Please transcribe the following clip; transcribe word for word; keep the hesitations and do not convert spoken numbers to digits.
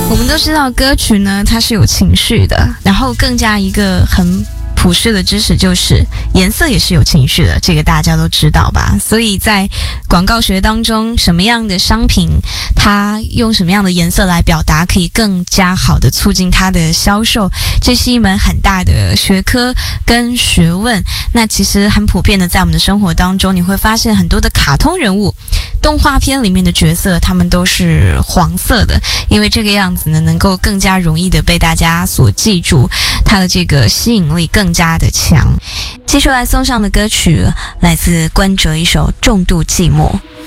我们都知道歌曲呢，它是有情绪的，然后更加一个很普世的知识就是颜色也是有情绪的，这个大家都知道吧？所以在广告学当中，什么样的商品它用什么样的颜色来表达，可以更加好的促进它的销售，这是一门很大的学科跟学问。那其实很普遍的在我们的生活当中，你会发现很多的卡通人物、动画片里面的角色，他们都是黄色的，因为这个样子呢，能够更加容易的被大家所记住，它的这个吸引力更加的强。接下来送上的歌曲来自关喆一首《重度寂寞》。